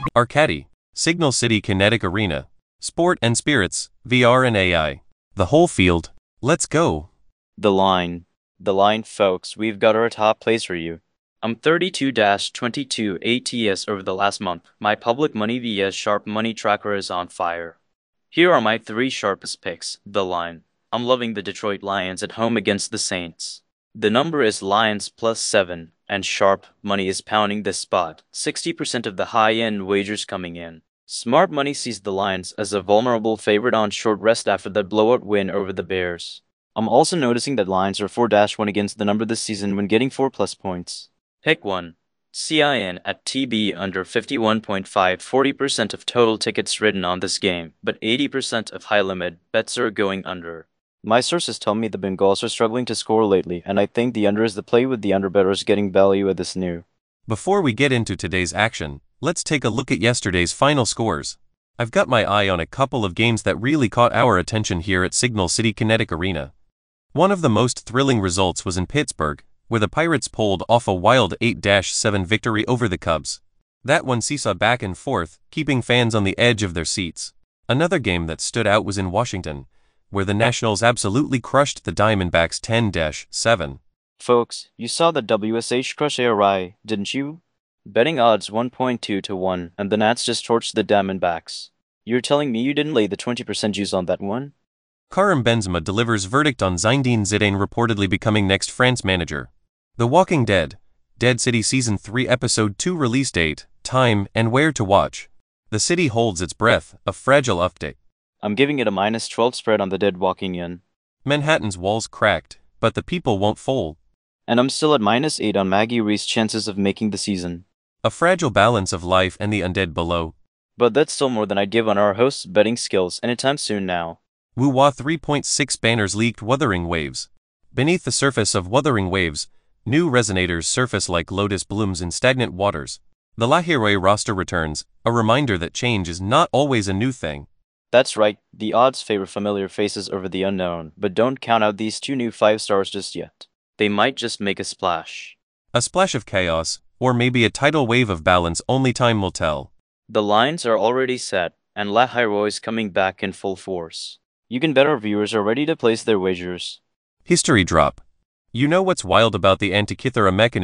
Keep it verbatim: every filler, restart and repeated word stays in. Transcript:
Arcadi, Signal City Kinetic Arena, Sport and Spirits, V R and A I. The whole field. Let's go. The line. The line, folks, we've got our top plays for you. I'm thirty-two twenty-two A T S over the last month. My public money via Sharp Money Tracker is on fire. Here are my three sharpest picks. The line. I'm loving the Detroit Lions at home against the Saints. The number is Lions plus seven, and Sharp Money is pounding this spot. sixty percent of the high-end wagers coming in. Smart Money sees the Lions as a vulnerable favorite on short rest after that blowout win over the Bears. I'm also noticing that Lions are four one against the number this season when getting four plus points. Pick one. C I N at T B under fifty-one point five. forty percent of total tickets written on this game, but eighty percent of high-limit bets are going under. My sources tell me the Bengals are struggling to score lately, and I think the under is the play with the underbettors getting value at this new. Before we get into today's action, let's take a look at yesterday's final scores. I've got my eye on a couple of games that really caught our attention here at Signal City Kinetic Arena. One of the most thrilling results was in Pittsburgh, where the Pirates pulled off a wild eight seven victory over the Cubs. That one seesaw back and forth, keeping fans on the edge of their seats. Another game that stood out was in Washington, where the Nationals absolutely crushed the Diamondbacks ten seven. Folks, you saw the W S H crush A R I, didn't you? Betting odds one point two to one, and the Nats just torched the Diamondbacks. You're telling me you didn't lay the twenty percent juice on that one? Karim Benzema delivers verdict on Zinedine Zidane reportedly becoming next France manager. The Walking Dead, Dead City Season three Episode two release date, time, and where to watch. The city holds its breath, a fragile update. I'm giving it a minus twelve spread on the Dead Walking In. Manhattan's walls cracked, but the people won't fold. And I'm still at minus eight on Maggie Reese's chances of making the season. A fragile balance of life and the undead below. But that's still more than I'd give on our host's betting skills anytime soon now. Woo-wah three point six banners leaked Wuthering Waves. Beneath the surface of Wuthering Waves, new resonators surface like lotus blooms in stagnant waters. The La Hero roster returns, a reminder that change is not always a new thing. That's right, the odds favor familiar faces over the unknown, but don't count out these two new five stars just yet. They might just make a splash. A splash of chaos, or maybe a tidal wave of balance, only time will tell. The lines are already set, and La Hero is coming back in full force. You can bet our viewers are ready to place their wagers. History drop. You know what's wild about the Antikythera mechanism?